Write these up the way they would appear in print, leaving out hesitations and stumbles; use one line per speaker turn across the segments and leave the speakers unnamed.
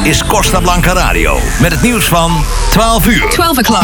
is Costa Blanca Radio. Met het nieuws van 12 uur.
12 o'clock.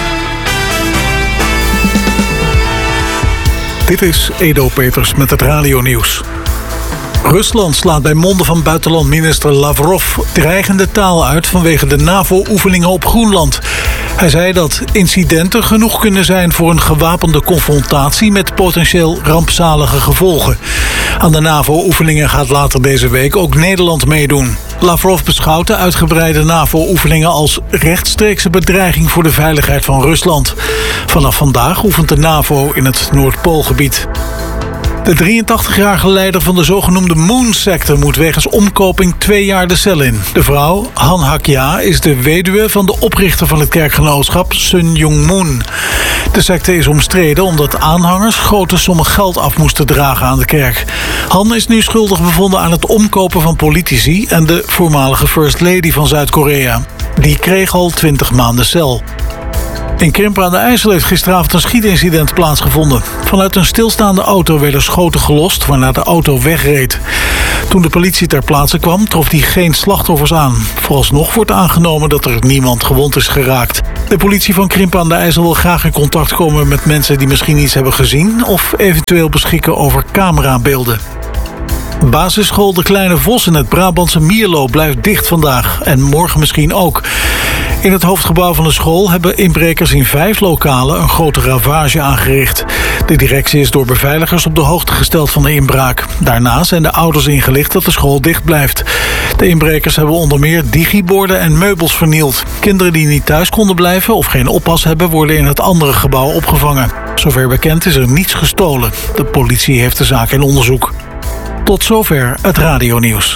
Dit is Edo Peters met het radionieuws. Rusland slaat bij monden van buitenlandminister Lavrov dreigende taal uit vanwege de NAVO-oefeningen op Groenland. Hij zei dat incidenten genoeg kunnen zijn voor een gewapende confrontatie met potentieel rampzalige gevolgen. Aan de NAVO-oefeningen gaat later deze week ook Nederland meedoen. Lavrov beschouwt de uitgebreide NAVO-oefeningen als rechtstreekse bedreiging voor de veiligheid van Rusland. Vanaf vandaag oefent de NAVO in het Noordpoolgebied. De 83-jarige leider van de zogenoemde Moon-secte moet wegens omkoping 2 jaar de cel in. De vrouw, Han Hak-ja, is de weduwe van de oprichter van het kerkgenootschap, Sun Myung Moon. De secte is omstreden omdat aanhangers grote sommen geld af moesten dragen aan de kerk. Han is nu schuldig bevonden aan het omkopen van politici en de voormalige First Lady van Zuid-Korea. Die kreeg al 20 maanden cel. In Krimpen aan de IJssel heeft gisteravond een schietincident plaatsgevonden. Vanuit een stilstaande auto werden schoten gelost, waarna de auto wegreed. Toen de politie ter plaatse kwam, trof die geen slachtoffers aan. Vooralsnog wordt aangenomen dat er niemand gewond is geraakt. De politie van Krimpen aan de IJssel wil graag in contact komen met mensen die misschien iets hebben gezien of eventueel beschikken over camerabeelden. Basisschool De Kleine Vos in het Brabantse Mierlo blijft dicht vandaag en morgen misschien ook. In het hoofdgebouw van de school hebben inbrekers in 5 lokalen een grote ravage aangericht. De directie is door beveiligers op de hoogte gesteld van de inbraak. Daarna zijn de ouders ingelicht dat de school dicht blijft. De inbrekers hebben onder meer digiborden en meubels vernield. Kinderen die niet thuis konden blijven of geen oppas hebben, worden in het andere gebouw opgevangen. Zover bekend is er niets gestolen. De politie heeft de zaak in onderzoek. Tot zover het radionieuws.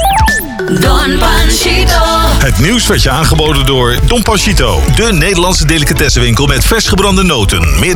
Don Panchito.
Het nieuws werd je aangeboden door Don Panchito. De Nederlandse delicatessenwinkel met vers gebrande noten. Meer